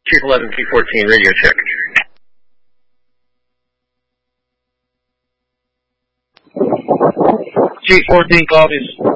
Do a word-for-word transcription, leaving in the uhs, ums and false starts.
Chief eleven P fourteen, radio check. Chief fourteen copies.